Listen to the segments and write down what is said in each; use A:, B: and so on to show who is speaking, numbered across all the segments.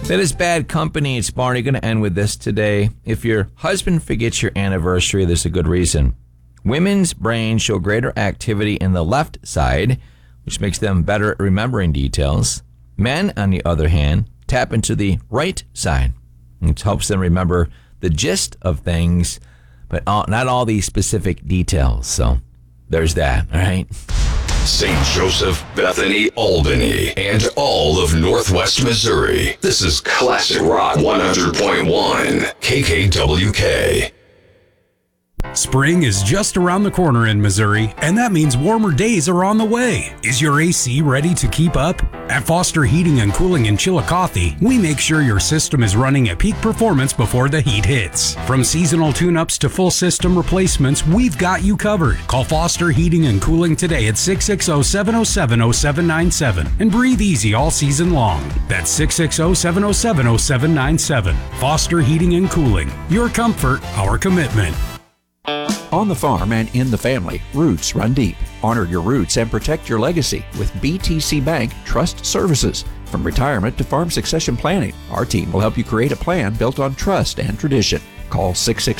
A: That is bad company. It's Barney. Going to end with this today. If your husband forgets your anniversary, there's a good reason. Women's brains show greater activity in the left side, which makes them better at remembering details. Men, on the other hand, tap into the right side, which helps them remember the gist of things, but not all the specific details. So there's that, all right?
B: St. Joseph, Bethany, Albany, and all of Northwest Missouri. This is Classic Rock 100.1 KKWK.
C: Spring is just around the corner in Missouri, and that means warmer days are on the way. Is your AC ready to keep up? At Foster Heating and Cooling in Chillicothe, we make sure your system is running at peak performance before the heat hits. From seasonal tune-ups to full system replacements, we've got you covered. Call Foster Heating and Cooling today at 660-707-0797 and breathe easy all season long. That's 660-707-0797. Foster Heating and Cooling. Your comfort, our commitment.
D: On the farm and in the family, roots run deep. Honor your roots and protect your legacy with BTC Bank Trust Services. From retirement to farm succession planning, our team will help you create a plan built on trust and tradition. Call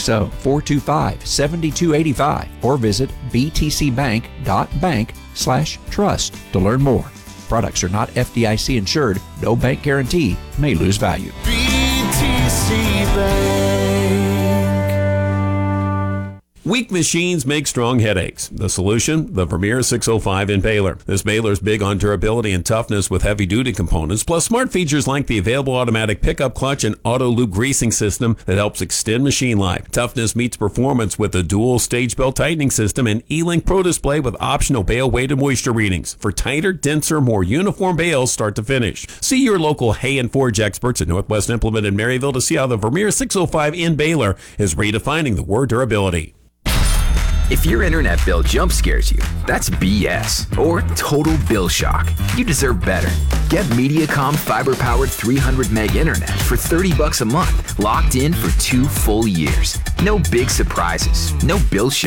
D: 660-425-7285 or visit btcbank.bank/trust to learn more. Products are not FDIC insured. No bank guarantee. May lose value.
E: BTC Bank.
F: Weak machines make strong headaches. The solution? The Vermeer 605 in baler. This baler is big on durability and toughness with heavy-duty components, plus smart features like the available automatic pickup clutch and auto loop greasing system that helps extend machine life. Toughness meets performance with a dual stage belt tightening system and E-Link Pro display with optional bale weight and moisture readings for tighter, denser, more uniform bales start to finish. See your local Hay and Forge experts at Northwest Implement in Maryville to see how the Vermeer 605 in baler is redefining the word durability.
G: If your internet bill jump scares you, that's BS or total bill shock. You deserve better. Get Mediacom fiber-powered 300 meg internet for $30 a month, locked in for 2 full years. No big surprises, no bill shock.